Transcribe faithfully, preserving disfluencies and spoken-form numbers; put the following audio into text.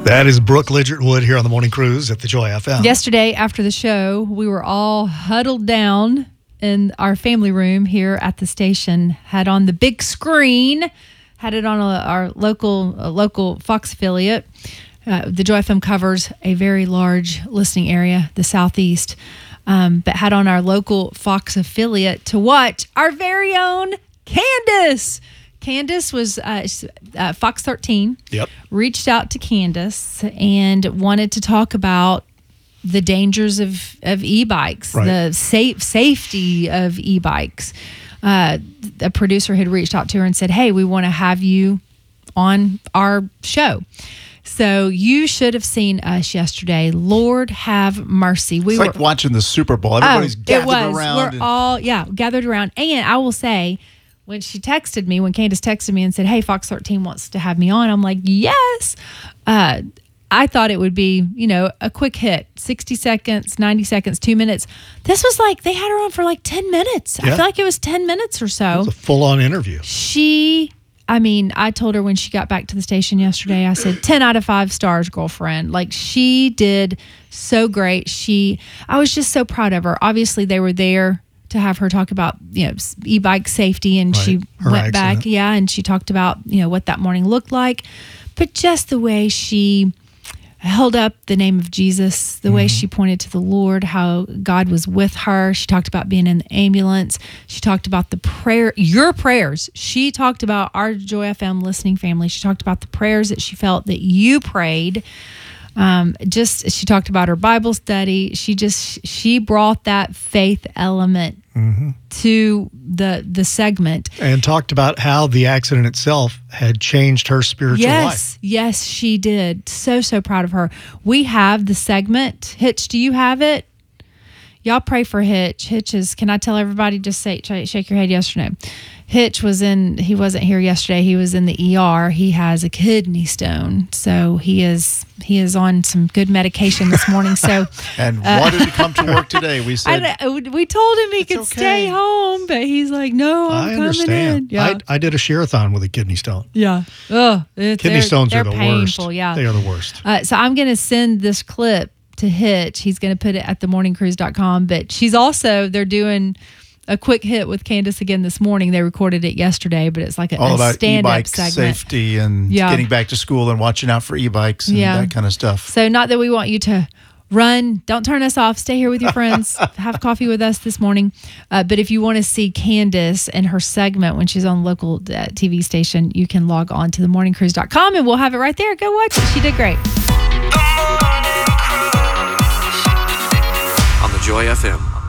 That is Brooke Lidgertwood here on the Morning Cruise at the Joy F M. Yesterday, after the show, we were all huddled down in our family room here at the station, had on the big screen, had it on a, our local a local Fox affiliate. Uh, the Joy F M covers a very large listening area, the Southeast, um, but had on our local Fox affiliate to watch our very own Candace. Candace was uh, uh, Fox thirteen. Yep. Reached out to Candace and wanted to talk about the dangers of, of e-bikes, right. the safe safety of e-bikes. Uh, a producer had reached out to her and said, "Hey, we want to have you on our show." So you should have seen us yesterday. Lord have mercy. We it's were like watching the Super Bowl. Everybody's oh, gathered it was. around. We're and- all yeah gathered around. And I will say, when she texted me, when Candace texted me and said, "Hey, Fox thirteen wants to have me on," I'm like, yes. Uh, I thought it would be, you know, a quick hit, sixty seconds, ninety seconds, two minutes. This was like, they had her on for like ten minutes. Yeah. I feel like it was ten minutes or so. It was a full-on interview. She, I mean, I told her when she got back to the station yesterday, I said, ten out of five stars, girlfriend. Like, she did so great. She, I was just so proud of her. Obviously, they were there to have her talk about, you know, e-bike safety, and Right. she Her went accident. back, yeah, and she talked about, you know, what that morning looked like. But just the way she held up the name of Jesus, the mm-hmm. way she pointed to the Lord, how God was with her. She talked about being in the ambulance. She talked about the prayer, your prayers. She talked about our Joy F M listening family. She talked about the prayers that she felt that you prayed. Um, just, she talked about her Bible study. She just, she brought that faith element mm-hmm. to the, the segment. And talked about how the accident itself had changed her spiritual yes, life. Yes, she did. So, so proud of her. We have the segment. Hitch, do you have it? Y'all pray for Hitch. Hitch is, can I tell everybody, just say, shake your head yes or no. Hitch was in, he wasn't here yesterday. He was in the E R. He has a kidney stone. So he is, he is on some good medication this morning. So, and uh, wanted to come to work today. We said, I, we told him he could okay. stay home, but he's like, no, I'm I coming understand. in. Yeah. I, I did a share-a-thon with a kidney stone. Yeah. Oh, Kidney stones they're are the painful, worst. Yeah. They are the worst. Uh, so I'm going to send this clip to Hitch. He's going to put it at the morning cruise dot com. But she's also, they're doing a quick hit with Candace again this morning. They recorded it yesterday, but it's like a, all a about stand-up e-bike segment. safety and Yeah. getting back to school and watching out for e-bikes and Yeah. that kind of stuff. So not that we want you to run, don't turn us off, stay here with your friends, have coffee with us this morning. Uh, but if you want to see Candace and her segment when she's on local uh, T V station, you can log on to the morning cruise dot com and we'll have it right there. Go watch it. She did great. On the Joy F M.